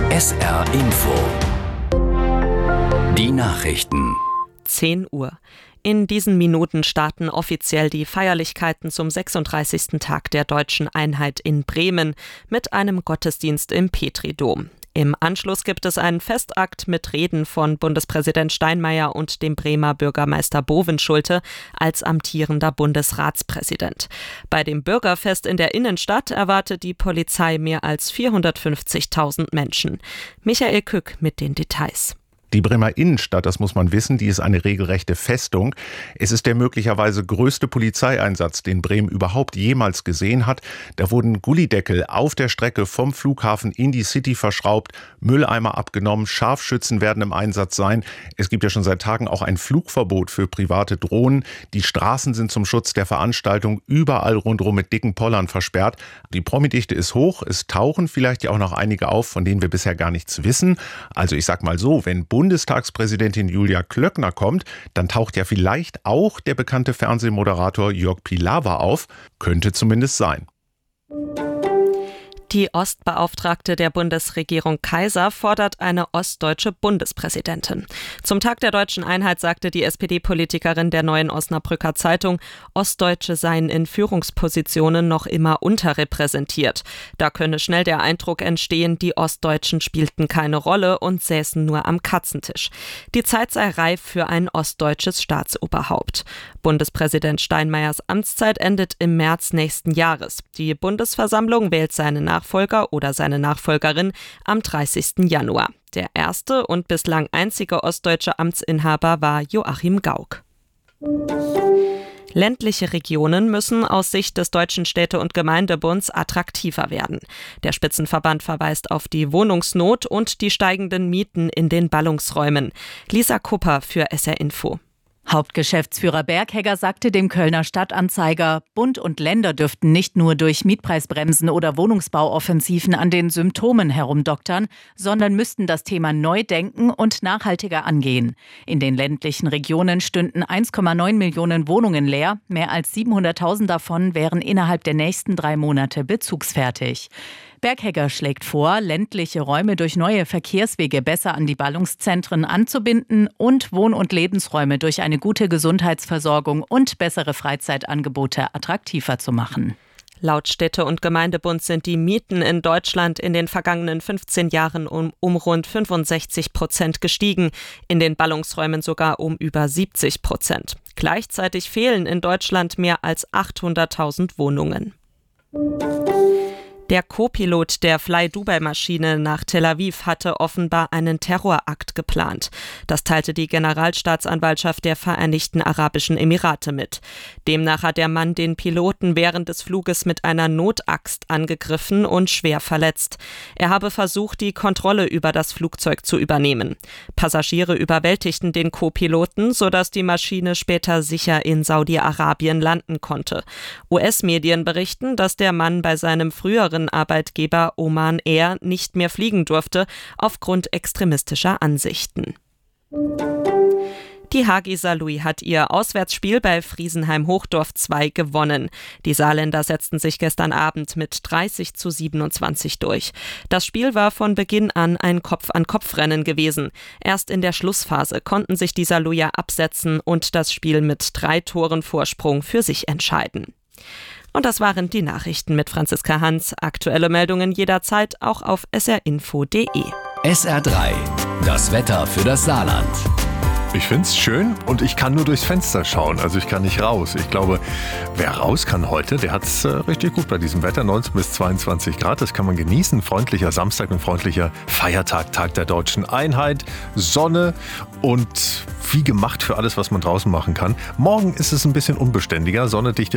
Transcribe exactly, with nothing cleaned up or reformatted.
S R Info. Die Nachrichten. zehn Uhr. In diesen Minuten starten offiziell die Feierlichkeiten zum sechsunddreißigsten Tag der deutschen Einheit in Bremen mit einem Gottesdienst im Petridom. Im Anschluss gibt es einen Festakt mit Reden von Bundespräsident Steinmeier und dem Bremer Bürgermeister Bovenschulte als amtierender Bundesratspräsident. Bei dem Bürgerfest in der Innenstadt erwartet die Polizei mehr als vierhundertfünfzigtausend Menschen. Michael Kück mit den Details. Die Bremer Innenstadt, das muss man wissen, die ist eine regelrechte Festung. Es ist der möglicherweise größte Polizeieinsatz, den Bremen überhaupt jemals gesehen hat. Da wurden Gullideckel auf der Strecke vom Flughafen in die City verschraubt, Mülleimer abgenommen, Scharfschützen werden im Einsatz sein. Es gibt ja schon seit Tagen auch ein Flugverbot für private Drohnen. Die Straßen sind zum Schutz der Veranstaltung überall rundherum mit dicken Pollern versperrt. Die Promidichte ist hoch, es tauchen vielleicht ja auch noch einige auf, von denen wir bisher gar nichts wissen. Also ich sag mal so, wenn Bundestagspräsidentin Julia Klöckner kommt, dann taucht ja vielleicht auch der bekannte Fernsehmoderator Jörg Pilawa auf. Könnte zumindest sein. Die Ostbeauftragte der Bundesregierung Kaiser fordert eine ostdeutsche Bundespräsidentin. Zum Tag der deutschen Einheit sagte die S P D-Politikerin der Neuen Osnabrücker Zeitung, Ostdeutsche seien in Führungspositionen noch immer unterrepräsentiert. Da könne schnell der Eindruck entstehen, die Ostdeutschen spielten keine Rolle und säßen nur am Katzentisch. Die Zeit sei reif für ein ostdeutsches Staatsoberhaupt. Bundespräsident Steinmeiers Amtszeit endet im März nächsten Jahres. Die Bundesversammlung wählt seine Nachfolger oder seine Nachfolgerin am dreißigsten Januar. Der erste und bislang einzige ostdeutsche Amtsinhaber war Joachim Gauck. Ländliche Regionen müssen aus Sicht des Deutschen Städte- und Gemeindebunds attraktiver werden. Der Spitzenverband verweist auf die Wohnungsnot und die steigenden Mieten in den Ballungsräumen. Lisa Kupper für S R Info. Hauptgeschäftsführer Berghegger sagte dem Kölner Stadtanzeiger, Bund und Länder dürften nicht nur durch Mietpreisbremsen oder Wohnungsbauoffensiven an den Symptomen herumdoktern, sondern müssten das Thema neu denken und nachhaltiger angehen. In den ländlichen Regionen stünden eins Komma neun Millionen Wohnungen leer, mehr als siebenhunderttausend davon wären innerhalb der nächsten drei Monate bezugsfertig. Berghegger schlägt vor, ländliche Räume durch neue Verkehrswege besser an die Ballungszentren anzubinden und Wohn- und Lebensräume durch eine gute Gesundheitsversorgung und bessere Freizeitangebote attraktiver zu machen. Laut Städte- und Gemeindebund sind die Mieten in Deutschland in den vergangenen fünfzehn Jahren um, um rund fünfundsechzig Prozent gestiegen, in den Ballungsräumen sogar um über siebzig Prozent. Gleichzeitig fehlen in Deutschland mehr als achthunderttausend Wohnungen. Der Co-Pilot der Fly-Dubai-Maschine nach Tel Aviv hatte offenbar einen Terrorakt geplant. Das teilte die Generalstaatsanwaltschaft der Vereinigten Arabischen Emirate mit. Demnach hat der Mann den Piloten während des Fluges mit einer Notaxt angegriffen und schwer verletzt. Er habe versucht, die Kontrolle über das Flugzeug zu übernehmen. Passagiere überwältigten den Co-Piloten, sodass die Maschine später sicher in Saudi-Arabien landen konnte. U S-Medien berichten, dass der Mann bei seinem früheren Arbeitgeber Oman Air nicht mehr fliegen durfte, aufgrund extremistischer Ansichten. Die Hagi Saarlouis hat ihr Auswärtsspiel bei Friesenheim Hochdorf zwei gewonnen. Die Saarländer setzten sich gestern Abend mit dreißig zu siebenundzwanzig durch. Das Spiel war von Beginn an ein Kopf-an-Kopf-Rennen gewesen. Erst in der Schlussphase konnten sich die Saarlouier absetzen und das Spiel mit drei Toren Vorsprung für sich entscheiden. Und das waren die Nachrichten mit Franziska Hans. Aktuelle Meldungen jederzeit auch auf s r info punkt d e. S R drei. Das Wetter für das Saarland. Ich find's schön und ich kann nur durchs Fenster schauen, also ich kann nicht raus. Ich glaube, wer raus kann heute, der hat's äh, richtig gut bei diesem Wetter, neunzehn bis zweiundzwanzig Grad, das kann man genießen. Freundlicher Samstag und freundlicher Feiertag, Tag der deutschen Einheit, Sonne und wie gemacht für alles, was man draußen machen kann. Morgen ist es ein bisschen unbeständiger, Sonne dicht